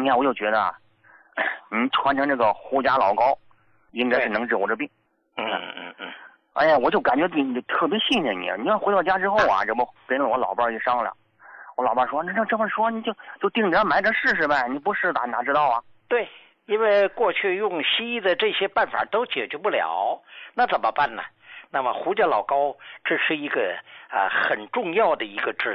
你看我就觉得啊，你传承这个胡家老高，应该是能治我这病。哎呀，我就感觉你特别信任你。你要回到家之后啊，这不跟我老伴一商量，我老伴说，那这么说你就定点买着试试呗，你不试哪知道啊？ 对，因为过去用西医的这些办法都解决不了，那怎么办呢？那么胡家老高这是一个很重要的一个治疗。